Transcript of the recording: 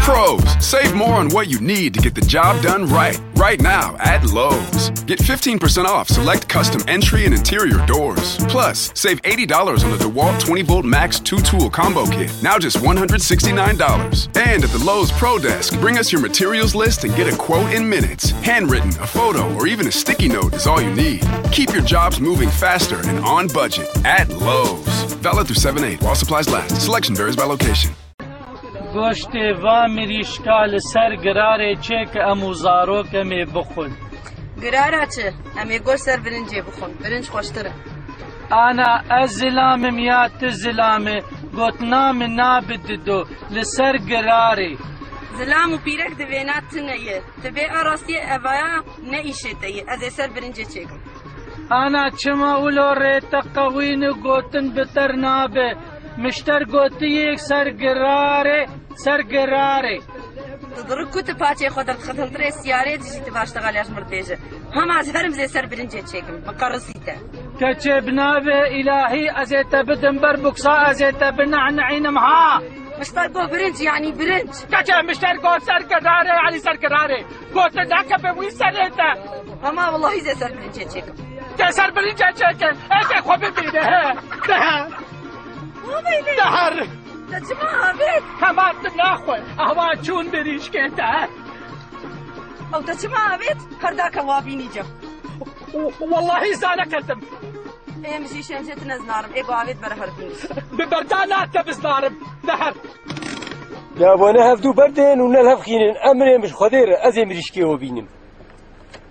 Pros, save more on what you need to get the job done right. Right now at Lowe's. Get 15% off select custom entry and interior doors. Plus, save $80 on the DeWalt 20-volt Max 2-tool combo kit. Now just $169. And at the Lowe's Pro Desk, bring us your materials list and get a quote in minutes. Handwritten, a photo, or even a sticky note is all you need. Keep your jobs moving faster and on budget at Lowe's. Valid through 7/8 while supplies last. Selection varies by location. گوشت و مریشکال سر گراره چه که اموزارو کمی بخون گراره چه؟ امی گوشت سر برنجی بخون برنج خوشتره انا ازلام میات زلامه گوتنام نابددو لسر گراره زلام و پیرک دوینات تنیه تبی اراستی اوایا نیشه تیه از سر برنجی چکم انا چما اولو ریت قوین گوتن بتر نابه مشتر گوتی یک سر گراره تدرک کت پاچه خودت ختم تره سیاره دیجی تباشتغالیش مرتیجه هم از هرم زی سر برنجی چکم مقرسیته کچه بنابه الهی ازیتا بدن بر بکسا ازیتا بنعنعینم ها مشتر گو برنج یعنی برنج کچه مشتر گو سر گراره یعنی سر گراره گوت دکه به وی سریتا اما والله زی سر برنجی چکم که سر برنجی چکم ایک خوب ببینه دهر تجمع بيت كمان ناخذ اهوا چون بريش كده او تجمع بيت كرداك وابيني جو والله زانا كذب ايه مشي شمشت نزنارم ايه قاعد برهر ببردانات كبزنارم دهر يا وانا هفدو بردين ونلهف خينين امري مش خدير ازي مريشكي وبينم